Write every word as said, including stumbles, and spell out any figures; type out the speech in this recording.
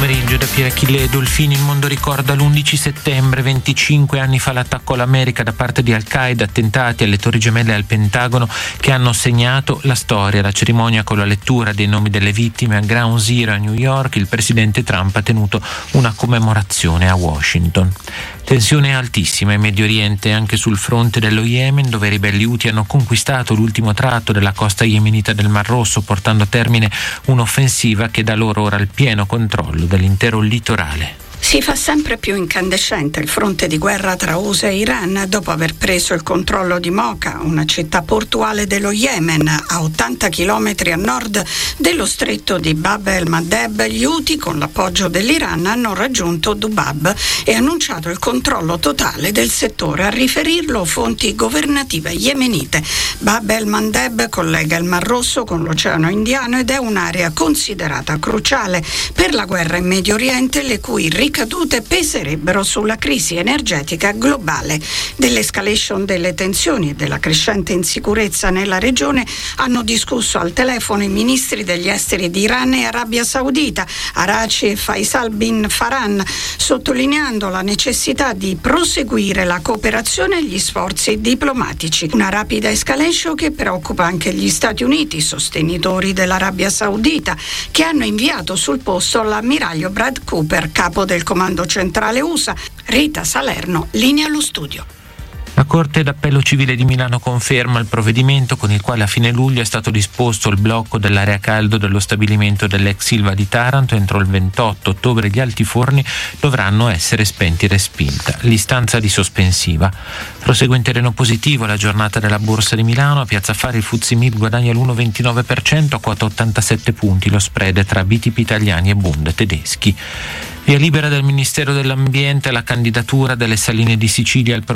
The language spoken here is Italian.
pomeriggio da Pier Achille Dolfini. Il mondo ricorda l'undici settembre, venticinque anni fa, l'attacco all'America da parte di Al-Qaeda, attentati alle Torri Gemelle e al Pentagono che hanno segnato la storia. La cerimonia con la lettura dei nomi delle vittime a Ground Zero a New York. Il presidente Trump ha tenuto una commemorazione a Washington. Tensione altissima in Medio Oriente, anche sul fronte dello Yemen, dove i ribelli Houthi hanno conquistato l'ultimo tratto della costa yemenita del Mar Rosso, portando a termine un'offensiva che dà loro ora il pieno controllo dell'intero litorale. Si fa sempre più incandescente il fronte di guerra tra U S A e Iran dopo aver preso il controllo di Mocha, una città portuale dello Yemen a ottanta chilometri a nord dello stretto di Bab el-Mandeb. Gli Houthi, con l'appoggio dell'Iran, hanno raggiunto Dubab e annunciato il controllo totale del settore. A riferirlo fonti governative yemenite. Bab el-Mandeb collega il Mar Rosso con l'Oceano Indiano ed è un'area considerata cruciale per la guerra in Medio Oriente, le cui ricadute peserebbero sulla crisi energetica globale. Dell'escalation delle tensioni e della crescente insicurezza nella regione hanno discusso al telefono i ministri degli esteri di Iran e Arabia Saudita, Araghchi e Faisal bin Farhan, sottolineando la necessità di proseguire la cooperazione e gli sforzi diplomatici. Una rapida escalation che preoccupa anche gli Stati Uniti, sostenitori dell'Arabia Saudita, che hanno inviato sul posto l'ammiraglio Brad Cooper, capo del Comando Centrale U S A. Rita Salerno, linea allo studio. La Corte d'Appello Civile di Milano conferma il provvedimento con il quale a fine luglio è stato disposto il blocco dell'area caldo dello stabilimento dell'ex Ilva di Taranto. Entro il ventotto ottobre gli altiforni dovranno essere spenti e respinta l'istanza di sospensiva. Prosegue in terreno positivo la giornata della Borsa di Milano. A Piazza Affari il F T S E M I B guadagna l'uno virgola ventinove per cento a quota ottantasette punti. Lo spread tra B T P italiani e Bund tedeschi. Via libera del Ministero dell'Ambiente alla candidatura delle Saline di Sicilia al